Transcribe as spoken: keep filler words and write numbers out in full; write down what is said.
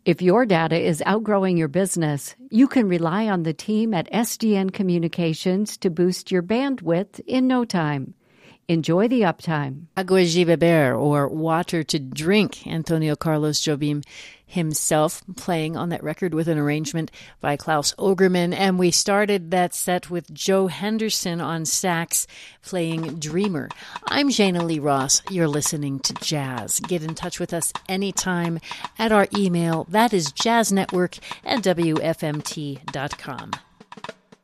If your data is outgrowing your business, you can rely on the team at S D N Communications to boost your bandwidth in no time. Enjoy the uptime. Agua de beber, or water to drink, Antonio Carlos Jobim himself playing on that record with an arrangement by Klaus Ogerman. And we started that set with Joe Henderson on sax playing Dreamer. I'm Jana Lee Ross. You're listening to Jazz. Get in touch with us anytime at our email. That is jazznetwork at W F M T dot com.